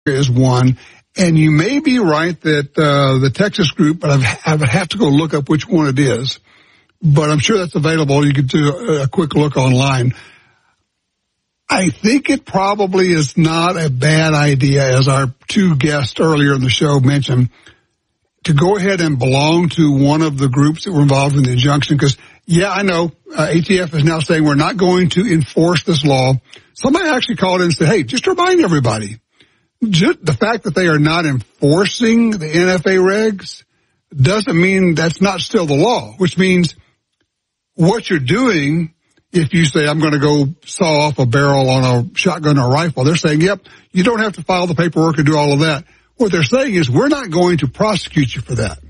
is one. And you may be right that the Texas group, but I would have to go look up which one it is. But I'm sure that's available. You can do a quick look online. I think it probably is not a bad idea, as our two guests earlier in the show mentioned, to go ahead and belong to one of the groups that were involved in the injunction. Because, yeah, I know ATF is now saying we're not going to enforce this law. Somebody actually called in and said, hey, just remind everybody, just the fact that they are not enforcing the NFA regs doesn't mean that's not still the law, which means what you're doing. If you say, I'm going to go saw off a barrel on a shotgun or a rifle, they're saying, yep, you don't have to file the paperwork and do all of that. What they're saying is we're not going to prosecute you for that.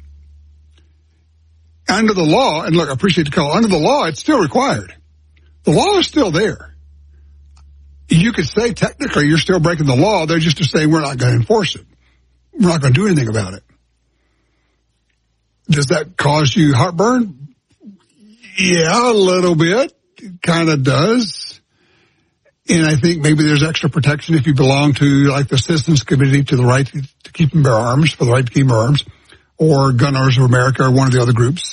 Under the law, and look, I appreciate the call, under the law, it's still required. The law is still there. You could say technically you're still breaking the law. They're just saying we're not going to enforce it. We're not going to do anything about it. Does that cause you heartburn? Yeah, a little bit. It kind of does. And I think maybe there's extra protection if you belong to, like, the Citizens Committee to the right to keep and bear arms, for the right to keep and bear arms, or Gun Owners of America, or one of the other groups.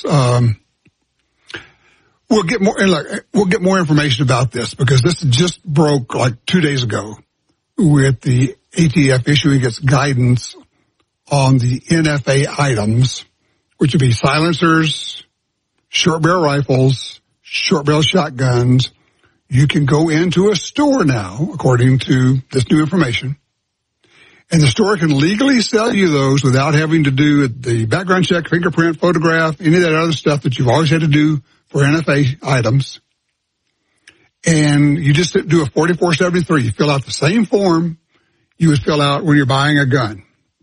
We'll get more information about this, because this just broke like 2 days ago with the ATF issuing its guidance on the NFA items, which would be silencers, short barrel rifles, short barrel shotguns. You can go into a store now, according to this new information, and the store can legally sell you those without having to do the background check, fingerprint, photograph, any of that other stuff that you've always had to do for NFA items. And you just do a 4473. You fill out the same form you would fill out when you're buying a gun.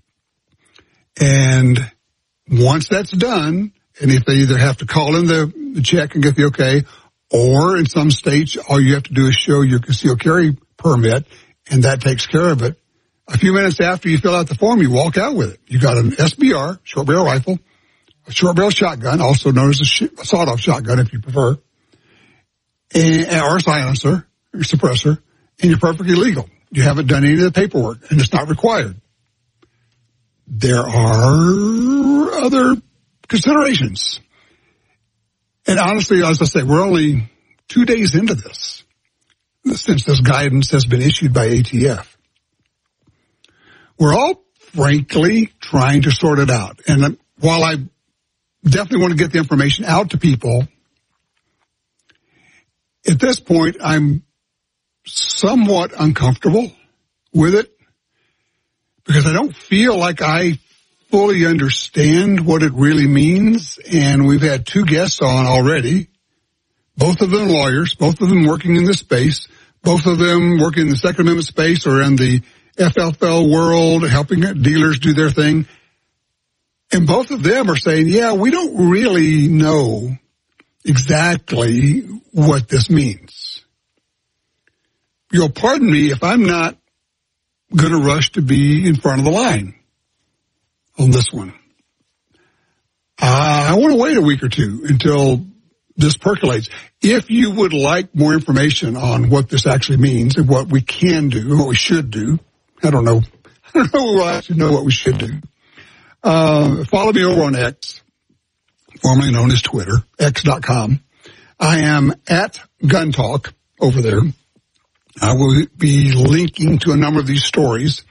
And once that's done, and if they either have to call in the check and get the okay, or in some states, all you have to do is show your concealed carry permit, and that takes care of it. A few minutes after you fill out the form, you walk out with it. You got an SBR, short barrel rifle, a short barrel shotgun, also known as a sawed-off shotgun if you prefer, or a silencer, or suppressor, and you're perfectly legal. You haven't done any of the paperwork, and it's not required. There are other considerations. And honestly, as I say, we're only 2 days into this, since this guidance has been issued by ATF. We're all, frankly, trying to sort it out. And while I definitely want to get the information out to people, at this point, I'm somewhat uncomfortable with it, because I don't feel like I fully understand what it really means. And we've had two guests on already, both of them lawyers, both of them working in this space, both of them working in the Second Amendment space or in the FFL world, helping dealers do their thing. And both of them are saying, yeah, we don't really know exactly what this means. You'll pardon me if I'm not going to rush to be in front of the line on this one. I want to wait a week or two until this percolates. If you would like more information on what this actually means and what we can do, what we should do, I don't know we'll actually know what we should do. Follow me over on X, formerly known as Twitter, x.com. I am at Gun Talk over there. I will be linking to a number of these stories.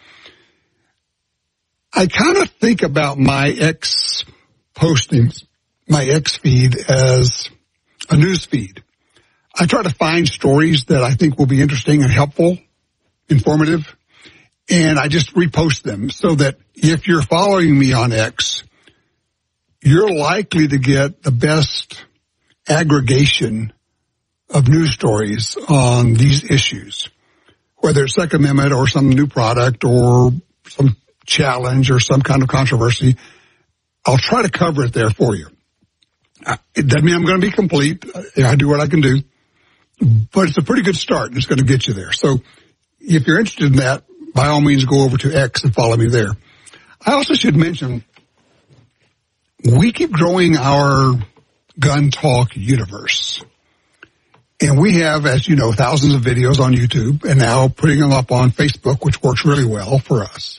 I kind of think about my X postings, my X feed, as a news feed. I try to find stories that I think will be interesting and helpful, informative, and I just repost them so that if you're following me on X, you're likely to get the best aggregation of news stories on these issues, whether it's Second Amendment or some new product or some challenge or some kind of controversy. I'll try to cover it there for you. It doesn't mean I'm going to be complete. I do what I can do, but it's a pretty good start, and it's going to get you there. So if you're interested in that, by all means, go over to X and follow me there. I also should mention, we keep growing our Gun Talk universe. And we have, as you know, thousands of videos on YouTube, and now putting them up on Facebook, which works really well for us.